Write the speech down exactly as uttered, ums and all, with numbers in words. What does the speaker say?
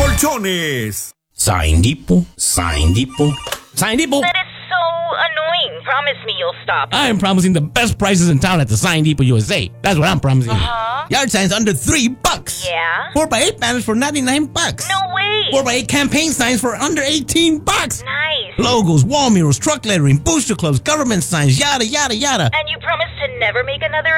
Colchones. Sa hindi po, sa hindi po, sa hindi po. That is so annoying. Promise me you'll stop. I am promising the best prices in town at the Sign Depot U S A. That's what I'm promising. Huh? Yard signs under three bucks. Yeah? Four by eight banners for ninety-nine bucks. No way. Four by eight campaign signs for under eighteen bucks. Nice. Logos, wall murals, truck lettering, booster clubs, government signs, yada yada yada. And you promise to never make another